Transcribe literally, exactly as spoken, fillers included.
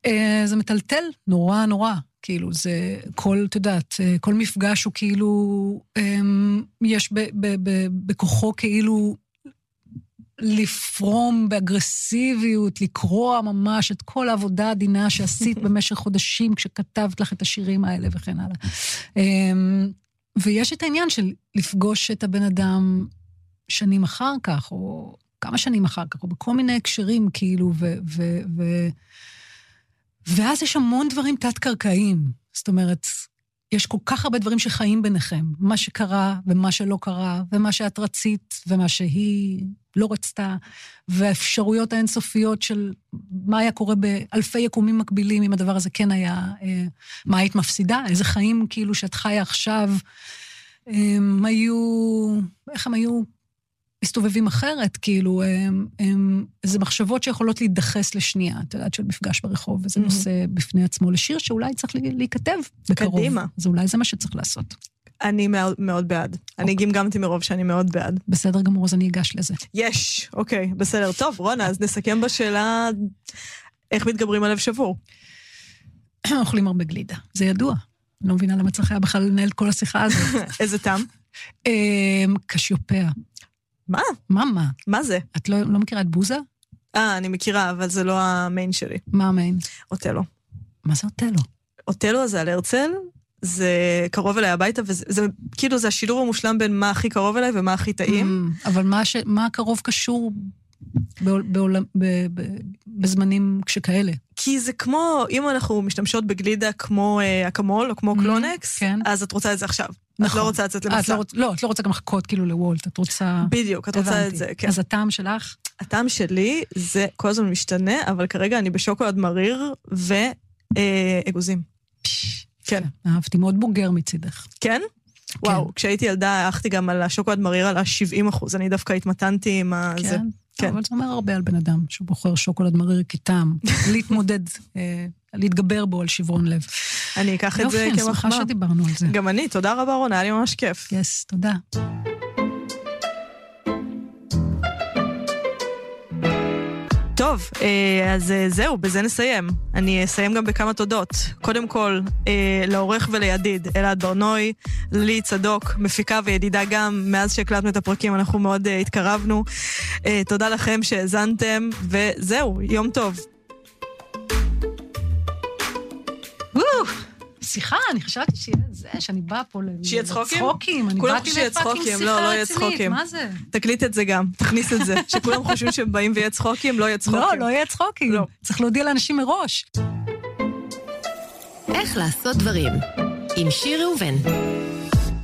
זה מטלטל נורא נורא, כאילו זה כל, תדעת, כל מפגש הוא כאילו, יש בכוחו כאילו לפרום באגרסיביות, לקרוא ממש את כל העבודה העדינה שעשית במשך חודשים כשכתבת לך את השירים האלה וכן הלאה. ויש את העניין של לפגוש את הבן אדם שנים אחר כך, או כמה שנים אחר כך, או בכל מיני הקשרים כאילו, ו... ו, ו ואז יש המון דברים תת-קרקעיים. זאת אומרת, יש כל כך הרבה דברים שחיים ביניכם. מה שקרה ומה שלא קרה, ומה שאת רצית ומה שהיא לא רצתה, והאפשרויות האינסופיות של מה היה קורה באלפי יקומים מקבילים, אם הדבר הזה כן היה, מה היית מפסידה, איזה חיים כאילו שאת חיה עכשיו, הם היו, איך הם היו מסתובבים אחרת, כאילו, הם, הם, זה מחשבות שיכולות להידחס לשנייה, את יודעת, של מפגש ברחוב, וזה נושא בפני עצמו לשיר, שאולי צריך להיכתב בקרוב. קדימה. אז אולי זה מה שצריך לעשות. אני מאוד, מאוד בעד. אני גמגמתי מרוב שאני מאוד בעד. בסדר גמור, אז אני אגש לזה. יש, אוקיי, בסדר. טוב, רונה, אז נסכם בשאלה, איך מתגברים על לב שבור? אוכלים הרבה גלידה, זה ידוע. אני לא מבינה למה צריך היה בכלל לנהל את כל השיחה הזאת. איזה טעם? קשיופיה. מה? מה, מה? מה זה? את לא, לא מכירה את בוזה? אה, אני מכירה, אבל זה לא המיין שלי. מה המיין? אוטלו. מה זה אוטלו? אוטלו זה על הרצל, זה קרוב אליי הביתה, וזה, זה, כאילו זה השילוב המושלם בין מה הכי קרוב אליי ומה הכי טעים. Mm, אבל מה, ש, מה הקרוב קשור בעולם, ב, ב, בזמנים כשכאלה? כי זה כמו, אם אנחנו משתמשות בגלידה כמו אה, אקמול או כמו mm, קלונקס, כן. אז את רוצה את זה עכשיו. נכון. את לא רוצה לצאת למסע. לא, רוצ, לא, את לא רוצה גם לחכות כאילו לוולט, את רוצה... בדיוק, את רוצה את זה, כן. אז הטעם שלך? הטעם שלי זה כל הזמן משתנה, אבל כרגע אני בשוקולד מריר ואגוזים. כן. אהבתי, מאוד בוגר מצידך. כן? וואו, כשהייתי ילדה, אכתי גם על השוקולד מריר על ה-שבעים אחוז, אני דווקא התמתנתי עם זה. כן? כן. אבל זה אומר הרבה על בן אדם, שהוא בוחר שוקולד מריר כטעם, להתמודד, להתגבר בו על שברון לב. אני אקח את זה כמחמאה. שמחה שדיברנו על זה. גם אני, תודה רבה רונה, היה לי ממש כיף. יס, תודה. טוב, אז זהו, בזה נסיים. אני אסיים גם בכמה תודות. קודם כל, לעורך ולידיד, אלעד ברנוי, לי צדוק, מפיקה וידידה גם, מאז שהקלטנו את הפרקים אנחנו מאוד התקרבנו. תודה לכם שהזנתם, וזהו, יום טוב. שיחה, אני חשבתי שיהיה זה, שאני באה פה שיהיה צחוקים? לצחוקים, אני באתי לפאקינג שיחה רצינית, מה זה? תקליט את זה גם, תכניס את זה, שכולם חושבים שהם באים ויהיה צחוקים, לא יהיה צחוקים. לא, לא יהיה צחוקים, צריך להודיע לאנשים מראש. איך לעשות דברים, עם שיר ראובן.